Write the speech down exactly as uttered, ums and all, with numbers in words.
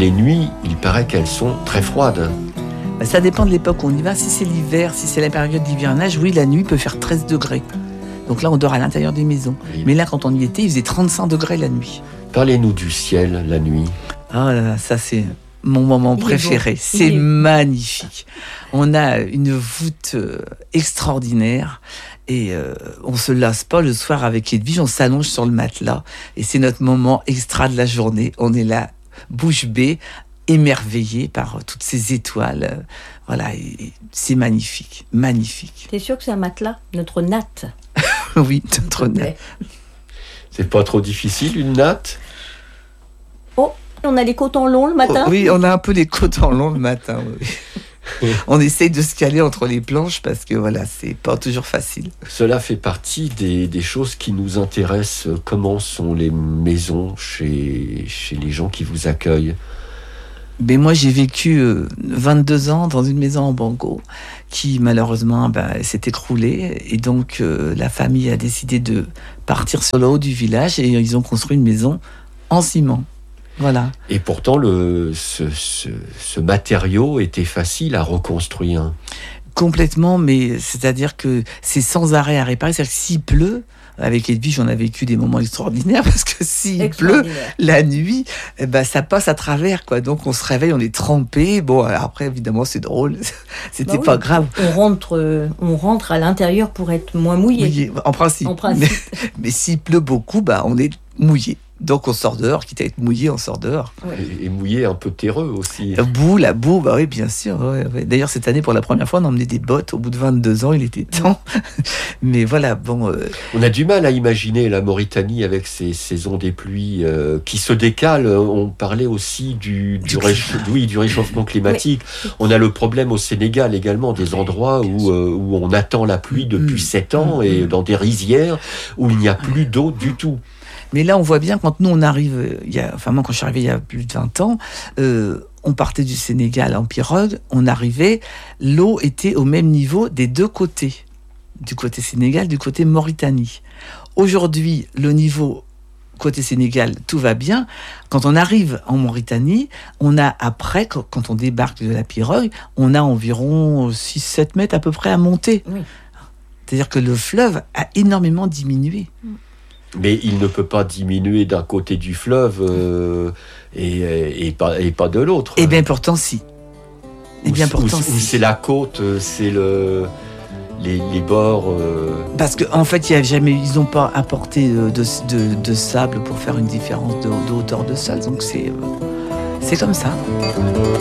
les nuits, il paraît qu'elles sont très froides. Ça dépend de l'époque où on y va. Si c'est l'hiver, si c'est la période d'hivernage, oui, la nuit peut faire treize degrés. Donc là, on dort à l'intérieur des maisons. Oui. Mais là, quand on y était, il faisait trente-cinq degrés la nuit. Parlez-nous du ciel, la nuit. Ah là là, ça c'est mon moment préféré. C'est magnifique. On a une voûte extraordinaire. Et euh, on se lasse pas le soir avec Edwige, on s'allonge sur le matelas. Et c'est notre moment extra de la journée. On est là, bouche bée, émerveillé par toutes ces étoiles. Voilà, et c'est magnifique, magnifique. T'es sûr que c'est un matelas, notre natte? Oui, notre natte. C'est pas trop difficile, une natte? Oh, on a les cotons longs le matin? Oh, oui, on a un peu les cotons longs le matin, oui. On essaye de se caler entre les planches parce que voilà, c'est pas toujours facile. Cela fait partie des, des choses qui nous intéressent. Comment sont les maisons chez, chez les gens qui vous accueillent? Ben moi, j'ai vécu euh, vingt-deux ans dans une maison en banco qui, malheureusement, ben, s'est écroulée. Et donc, euh, la famille a décidé de partir sur le haut du village et ils ont construit une maison en ciment. Voilà. Et pourtant, le, ce, ce, ce matériau était facile à reconstruire. Complètement, mais c'est-à-dire que c'est sans arrêt à réparer. C'est-à-dire que s'il pleut, avec Edwige, on a vécu des moments extraordinaires parce que s'il pleut la nuit, eh ben, ça passe à travers, quoi. Donc on se réveille, on est trempé. Bon, après, évidemment, c'est drôle. C'était bah pas oui, grave. On rentre, euh, on rentre à l'intérieur pour être moins mouillé. mouillé en principe. En principe. Mais, mais s'il pleut beaucoup, bah, on est mouillé. Donc on sort dehors, quitte à être mouillé, on sort dehors. Ouais. Et, et mouillé un peu terreux aussi. La boue, la boue, bah oui, bien sûr. Ouais, ouais. D'ailleurs, cette année, pour la première fois, on a emmené des bottes. Au bout de vingt-deux ans, il était temps. Mais voilà, bon... Euh... On a du mal à imaginer la Mauritanie avec ses saisons des pluies euh, qui se décalent. On parlait aussi du, du, récha- oui, du réchauffement climatique. Oui. On a le problème au Sénégal également, des endroits où, euh, où on attend la pluie depuis sept ans mmh. et dans des rizières où il n'y a plus d'eau du tout. Mais là, on voit bien, quand nous, on arrive, il y a, enfin moi, quand je suis arrivée il y a plus de vingt ans, euh, on partait du Sénégal en pirogue, on arrivait, l'eau était au même niveau des deux côtés, du côté Sénégal, du côté Mauritanie. Aujourd'hui, le niveau côté Sénégal, tout va bien. Quand on arrive en Mauritanie, on a après, quand on débarque de la pirogue, on a environ six sept mètres à peu près à monter. Oui. C'est-à-dire que le fleuve a énormément diminué. Mais il ne peut pas diminuer d'un côté du fleuve euh, et, et, pas, et pas de l'autre. Eh bien, pourtant, si. Eh bien, pourtant, ou, si. Ou c'est la côte, c'est le, les, les bords. Euh... Parce qu'en en fait, y a jamais, ils n'ont pas apporté de, de, de sable pour faire une différence de, de hauteur de sol. Donc, c'est, c'est comme ça.